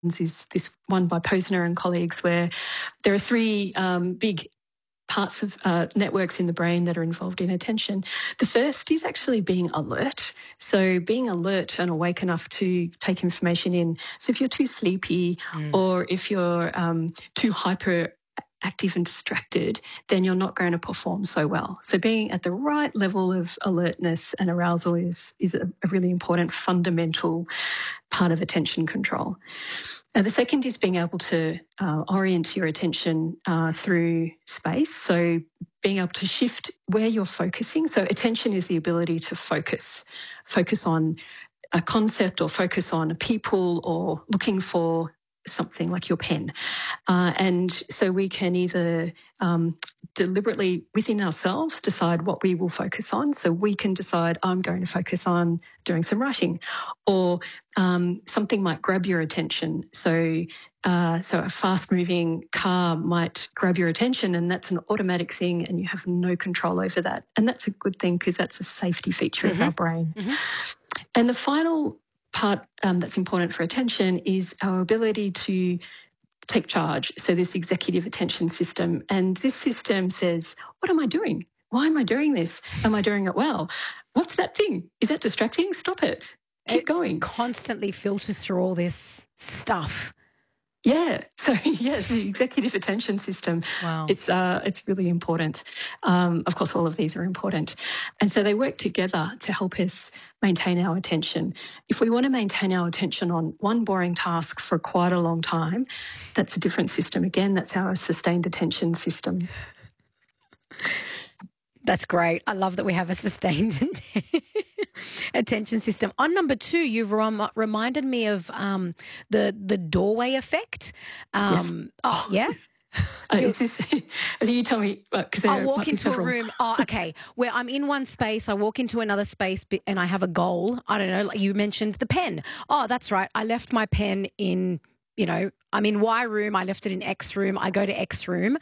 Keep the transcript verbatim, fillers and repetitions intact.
is this one by Posner and colleagues, where there are three um, big parts of uh, networks in the brain that are involved in attention. The first is actually being alert. So being alert and awake enough to take information in. So if you're too sleepy Mm. or if you're um, too hyper active and distracted, then you're not going to perform so well. So being at the right level of alertness and arousal is, is a, a really important fundamental part of attention control. Now, the second is being able to uh, orient your attention uh, through space. So being able to shift where you're focusing. So attention is the ability to focus, focus on a concept or focus on people or looking for something like your pen. Uh, and so we can either um, deliberately within ourselves decide what we will focus on. So we can decide, I'm going to focus on doing some writing, or um, something might grab your attention. So uh, so a fast-moving car might grab your attention, and that's an automatic thing, and you have no control over that. And that's a good thing because that's a safety feature Mm-hmm. of our brain. Mm-hmm. And the final part um, that's important for attention is our ability to take charge. So this executive attention system. And this system says, what am I doing? Why am I doing this? Am I doing it well? What's that thing? Is that distracting? Stop it. Keep It going. constantly filters through all this stuff. Yeah. So yes, the executive attention system. Wow. It's uh, it's really important. Um, of course, all of these are important, and so they work together to help us maintain our attention. If we want to maintain our attention on one boring task for quite a long time, that's a different system. Again, that's our sustained attention system. That's great. I love that we have a sustained attention system. On number two, you've rem- reminded me of um, the the doorway effect. Um, Yes. Oh, yeah. Yes. Uh, is this, you tell me, because I walk into a room. Oh, okay. Where I'm in one space, I walk into another space, and I have a goal. I don't know. Like you mentioned the pen. Oh, that's right. I left my pen in. You know, I'm in Y room. I left it in X room. I go to X room.